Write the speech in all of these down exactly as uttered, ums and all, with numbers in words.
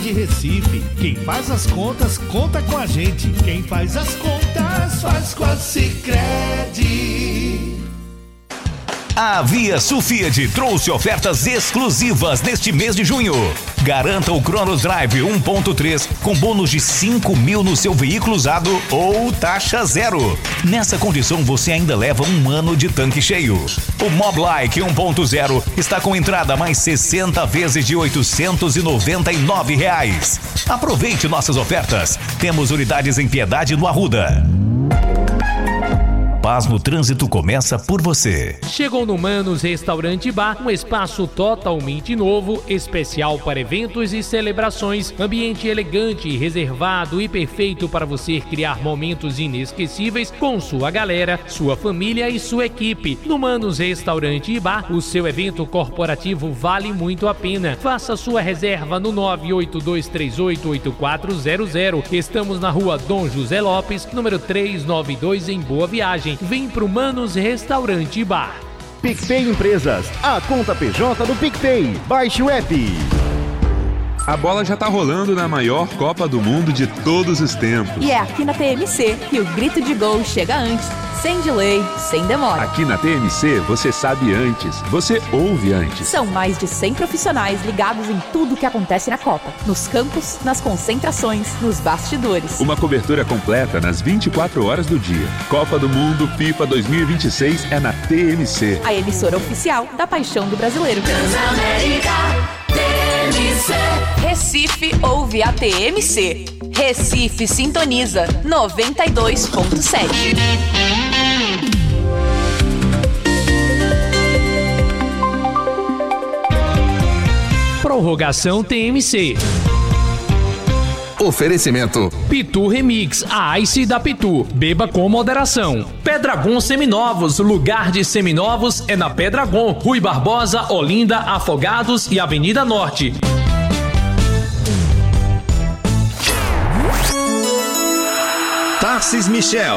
de Recife. Quem faz as contas, conta com a gente. Quem faz as contas, faz com a Sicredi. A Via Sul Fiat trouxe ofertas exclusivas neste mês de junho. Garanta o Cronos Drive um ponto três com bônus de cinco mil no seu veículo usado ou taxa zero. Nessa condição você ainda leva um ano de tanque cheio. O Moblike um ponto zero está com entrada mais sessenta vezes de oitocentos e noventa e nove reais. Aproveite nossas ofertas. Temos unidades em Piedade no Arruda. Paz no Trânsito começa por você. Chegou no Manos Restaurante e Bar, um espaço totalmente novo, especial para eventos e celebrações, ambiente elegante, reservado e perfeito para você criar momentos inesquecíveis com sua galera, sua família e sua equipe. No Manos Restaurante e Bar, o seu evento corporativo vale muito a pena. Faça sua reserva no nove oito dois três oito oito quatro zero zero. Estamos na rua Dom José Lopes, número trezentos e noventa e dois, em Boa Viagem. Vem pro Manos Restaurante e Bar. PicPay Empresas, a conta P J do PicPay. Baixe o app. A bola já tá rolando na maior Copa do Mundo de todos os tempos. E é aqui na T M C que o grito de gol chega antes, sem delay, sem demora. Aqui na T M C você sabe antes, você ouve antes. São mais de cem profissionais ligados em tudo que acontece na Copa. Nos campos, nas concentrações, nos bastidores. Uma cobertura completa nas vinte e quatro horas do dia. Copa do Mundo FIFA dois mil e vinte e seis é na T M C. A emissora oficial da paixão do brasileiro. Transamérica T M C. Recife ouve a T M C. Recife sintoniza noventa e dois ponto sete. Prorrogação T M C. Oferecimento Pitu Remix, a Ice da Pitu. Beba com moderação. Pedragon Seminovos, lugar de seminovos é na Pedragon. Rui Barbosa, Olinda, Afogados e Avenida Norte. Tarcis Michel.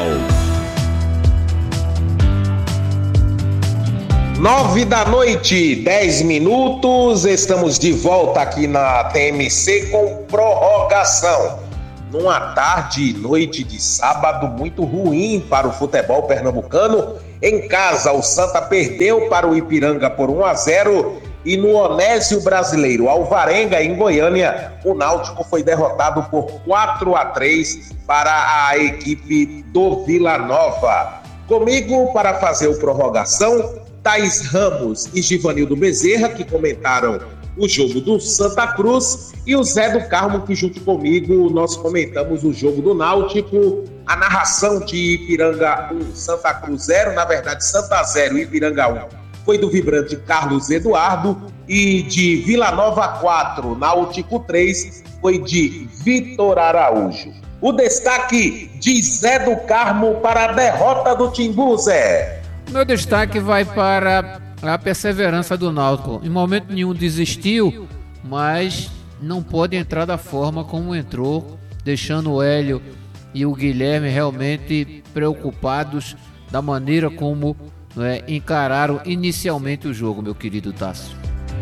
Nove da noite, dez minutos, estamos de volta aqui na T M C com prorrogação. Numa tarde e noite de sábado muito ruim para o futebol pernambucano. Em casa, o Santa perdeu para o Ipiranga por um a zero e no Onésio Brasileiro Alvarenga, em Goiânia, o Náutico foi derrotado por quatro a três para a equipe do Vila Nova. Comigo para fazer o prorrogação, Thaís Ramos e Givanildo Bezerra, que comentaram o jogo do Santa Cruz, e o Zé do Carmo, que junto comigo nós comentamos o jogo do Náutico, a narração de Ipiranga um, Santa Cruz zero, na verdade Santa zero, Ipiranga um, foi do vibrante Carlos Eduardo, e de Vila Nova quatro, Náutico três, foi de Vitor Araújo. O destaque de Zé do Carmo para a derrota do Timbu, Zé. Meu destaque vai para a perseverança do Náutico. Em momento nenhum desistiu, mas não pode entrar da forma como entrou, deixando o Hélio e o Guilherme realmente preocupados da maneira como, né, encararam inicialmente o jogo, meu querido Tássio.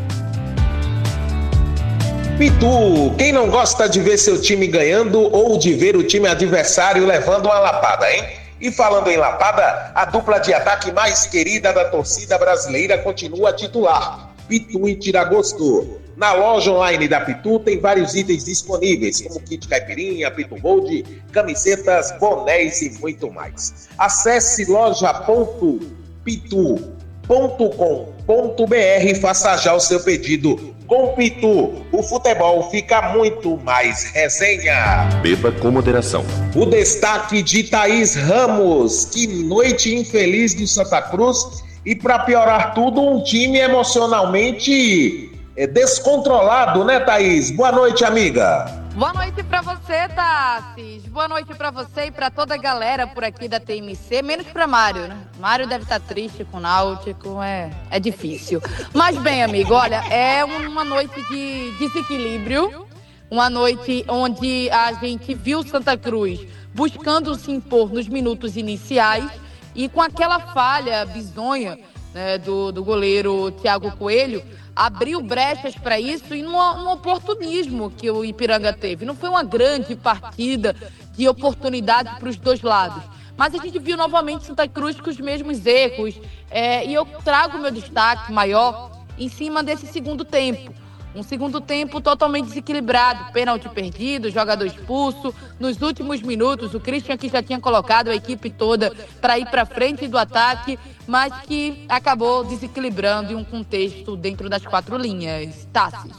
Pitu, quem não gosta de ver seu time ganhando ou de ver o time adversário levando uma lapada, hein? E falando em lapada, a dupla de ataque mais querida da torcida brasileira continua titular, Pitu e Tiragosto. Na loja online da Pitu tem vários itens disponíveis, como kit caipirinha, Pitu Gold, camisetas, bonés e muito mais. Acesse loja ponto pitu ponto com ponto b r e faça já o seu pedido. Com Pitu, o futebol fica muito mais resenha. Beba com moderação. O destaque de Thaís Ramos. Que noite infeliz de Santa Cruz. E para piorar tudo, um time emocionalmente é, descontrolado, né, Thaís? Boa noite, amiga. Boa noite pra você, Tassis. Boa noite pra você e pra toda a galera por aqui da T M C, menos pra Mário, né? Mário deve estar triste com o Náutico, é, é difícil. Mas bem, amigo, olha, é uma noite de desequilíbrio, uma noite onde a gente viu Santa Cruz buscando se impor nos minutos iniciais e com aquela falha bizonha, né, do, do goleiro Thiago Coelho, abriu brechas para isso e num, num oportunismo que o Ipiranga teve. Não foi uma grande partida de oportunidade para os dois lados. Mas a gente viu novamente Santa Cruz com os mesmos erros. É, e eu trago meu destaque maior em cima desse segundo tempo. Um segundo tempo totalmente desequilibrado, pênalti perdido, jogador expulso. Nos últimos minutos, o Christian que já tinha colocado a equipe toda para ir para frente do ataque, mas que acabou desequilibrando em um contexto dentro das quatro linhas. Tassis.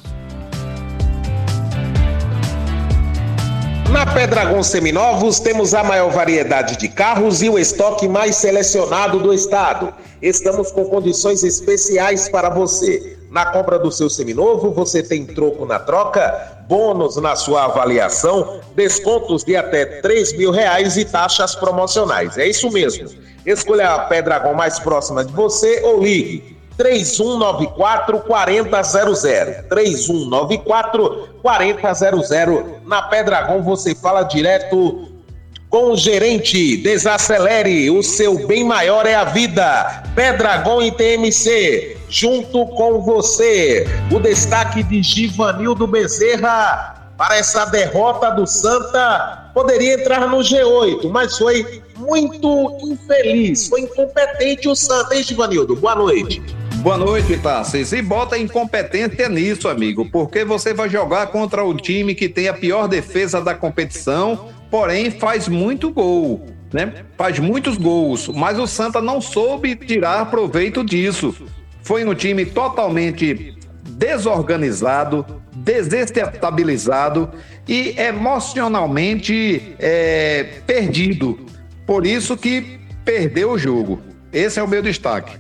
Na Pedragon Seminovos temos a maior variedade de carros e o estoque mais selecionado do estado. Estamos com condições especiais para você. Na compra do seu seminovo, você tem troco na troca, bônus na sua avaliação, descontos de até três mil reais e taxas promocionais. É isso mesmo. Escolha a Pedragon mais próxima de você ou ligue três um nove quatro, quatro zero zero zero. três um nove quatro, quatro zero zero. Na Pedragon você fala direto com o gerente. Desacelere, o seu bem maior é a vida. Pedragon e T M C, junto com você. O destaque de Givanildo Bezerra para essa derrota do Santa. Poderia entrar no G oito, mas foi muito infeliz, foi incompetente o Santa, hein, Givanildo? Boa noite. Boa noite, Tassis. E bota incompetência nisso, amigo, porque você vai jogar contra o time que tem a pior defesa da competição, porém faz muito gol, né? Faz muitos gols, mas o Santa não soube tirar proveito disso. Foi um time totalmente desorganizado, desestabilizado e emocionalmente é, perdido. Por isso que perdeu o jogo. Esse é o meu destaque.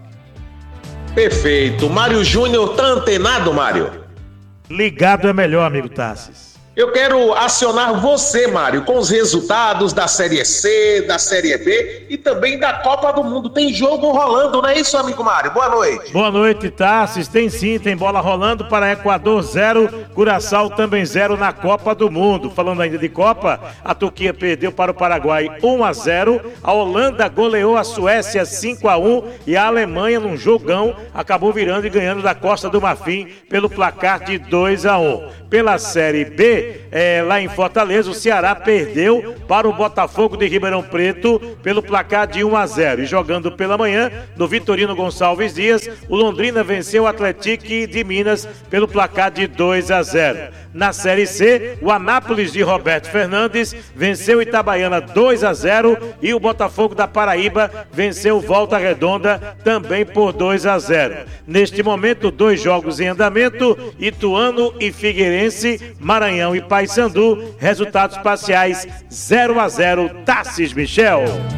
Perfeito. Mário Júnior, tá antenado, Mário? Ligado é melhor, amigo Tassis. Eu quero acionar você, Mário, com os resultados da Série C, da Série B e também da Copa do Mundo. Tem jogo rolando, não é isso, amigo Mário? Boa noite. Boa noite, Tassis. Tem sim, tem bola rolando para Equador zero, Curaçao também zero na Copa do Mundo. Falando ainda de Copa, a Turquia perdeu para o Paraguai um a zero, a Holanda goleou a Suécia cinco a um e a Alemanha, num jogão, acabou virando e ganhando da Costa do Marfim pelo placar de dois a um. Pela Série B, é, lá em Fortaleza, o Ceará perdeu para o Botafogo de Ribeirão Preto pelo placar de um a zero. E jogando pela manhã, no Vitorino Gonçalves Dias, o Londrina venceu o Atlético de Minas pelo placar de dois a zero. Na Série C, o Anápolis de Roberto Fernandes venceu o Itabaiana dois a zero e o Botafogo da Paraíba venceu o Volta Redonda também por dois a zero. Neste momento, dois jogos em andamento, Ituano e Figueirense, Maranhão e Paysandu, resultados parciais zero a zero. Tassis Michel.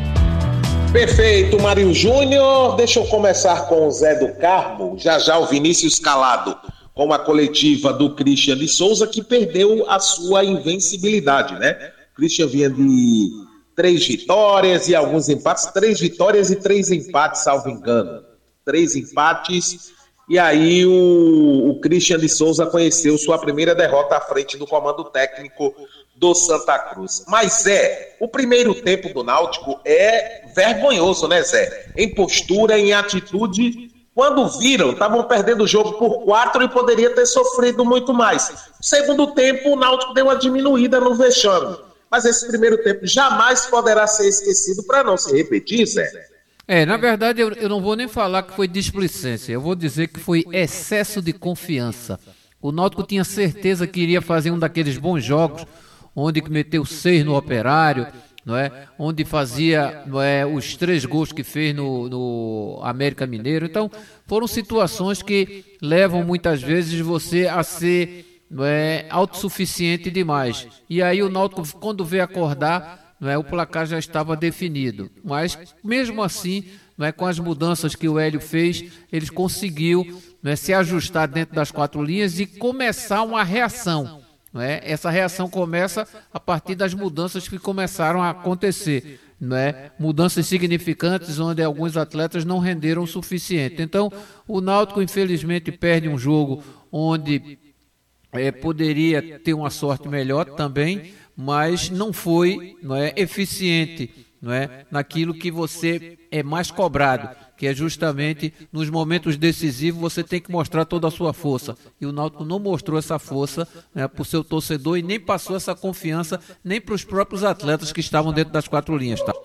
Perfeito, Mário Júnior. Deixa eu começar com o Zé do Carmo, já já o Vinícius Calado, com a coletiva do Christian de Souza, que perdeu a sua invencibilidade, né? O Christian vinha de três vitórias e alguns empates, três vitórias e três empates, salvo engano. Três empates, e aí o, o Christian de Souza conheceu sua primeira derrota à frente do comando técnico do Santa Cruz. Mas, Zé, o primeiro tempo do Náutico é vergonhoso, né, Zé? Em postura, em atitude. Quando viram, estavam perdendo o jogo por quatro e poderia ter sofrido muito mais. No segundo tempo, o Náutico deu uma diminuída no vexame. Mas esse primeiro tempo jamais poderá ser esquecido para não se repetir, Zé. É, na verdade, eu, eu não vou nem falar que foi displicência. Eu vou dizer que foi excesso de confiança. O Náutico tinha certeza que iria fazer um daqueles bons jogos, onde meteu seis no Operário, não é? Onde fazia, não é, os três gols que fez no, no América Mineiro. Então, foram situações que levam muitas vezes você a ser, não é, autossuficiente demais. E aí o Náutico, quando veio acordar, não é, o placar já estava definido. Mas, mesmo assim, não é, com as mudanças que o Hélio fez, ele conseguiu, não é, se ajustar dentro das quatro linhas e começar uma reação. Não é? Essa reação começa a partir das mudanças que começaram a acontecer, não é? Mudanças significantes onde alguns atletas não renderam o suficiente. Então, o Náutico, infelizmente, perde um jogo onde é, poderia ter uma sorte melhor também, mas não foi, não é, eficiente não é? Naquilo que você é mais cobrado, que é justamente nos momentos decisivos você tem que mostrar toda a sua força. E o Náutico não mostrou essa força, né, para o seu torcedor e nem passou essa confiança nem para os próprios atletas que estavam dentro das quatro linhas. Tá?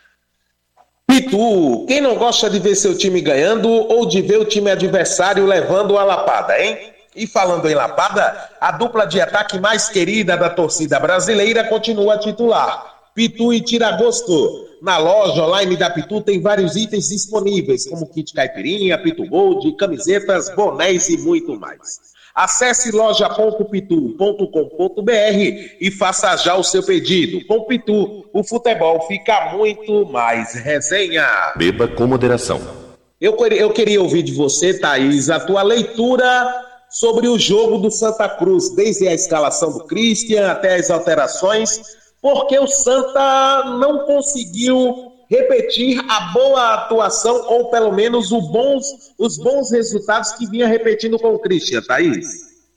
Pitu, quem não gosta de ver seu time ganhando ou de ver o time adversário levando a lapada, hein? E falando em lapada, a dupla de ataque mais querida da torcida brasileira continua titular. Pitu e Tiragosto. Na loja online da Pitu tem vários itens disponíveis, como kit caipirinha, Pitu Gold, camisetas, bonés e muito mais. Acesse loja ponto pitu ponto com ponto br e faça já o seu pedido. Com Pitu, o futebol fica muito mais resenha. Beba com moderação. Eu, eu queria ouvir de você, Thaís, a tua leitura sobre o jogo do Santa Cruz, desde a escalação do Christian até as alterações, porque o Santa não conseguiu repetir a boa atuação, ou pelo menos o bons, os bons resultados que vinha repetindo com o Christian, Thaís.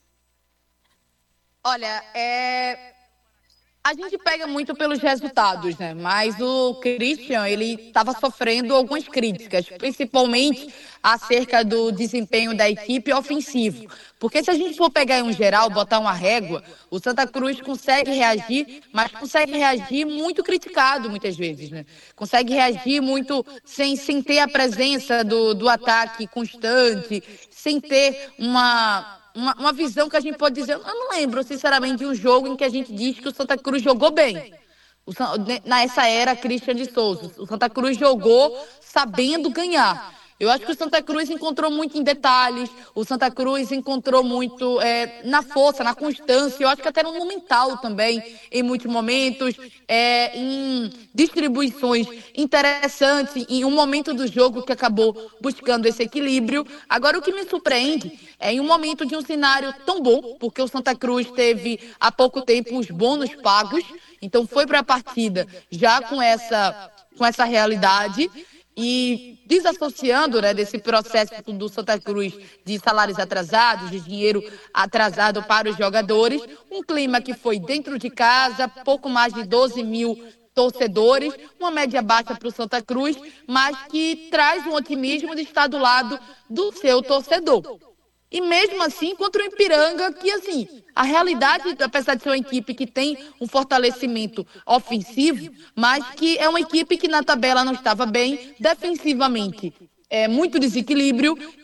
Olha, é... a gente pega muito pelos resultados, né? Mas o Christian, ele estava sofrendo algumas críticas, principalmente acerca do desempenho da equipe ofensivo. Porque se a gente for pegar em um geral, botar uma régua, o Santa Cruz consegue reagir, mas consegue reagir muito criticado muitas vezes, né? Consegue reagir muito sem, sem ter a presença do, do ataque constante, sem ter uma... Uma, uma visão que a gente pode dizer, eu não lembro sinceramente de um jogo em que a gente diz que o Santa Cruz jogou bem. O, nessa era Christian de Souza, o Santa Cruz jogou sabendo ganhar. Eu acho que o Santa Cruz encontrou muito em detalhes, o Santa Cruz encontrou muito é, na força, na constância, eu acho que até no mental também, em muitos momentos, é, em distribuições interessantes, em um momento do jogo que acabou buscando esse equilíbrio. Agora, o que me surpreende é em um momento de um cenário tão bom, porque o Santa Cruz teve há pouco tempo os bônus pagos, então foi para a partida já com essa, com essa realidade, e desassociando, né, desse processo do Santa Cruz de salários atrasados, de dinheiro atrasado para os jogadores, um clima que foi dentro de casa, pouco mais de doze mil torcedores, uma média baixa para o Santa Cruz, mas que traz um otimismo de estar do lado do seu torcedor. E mesmo assim, contra o Ipiranga, que assim, a realidade, apesar de ser uma equipe que tem um fortalecimento ofensivo, mas que é uma equipe que na tabela não estava bem, defensivamente é muito desequilíbrio,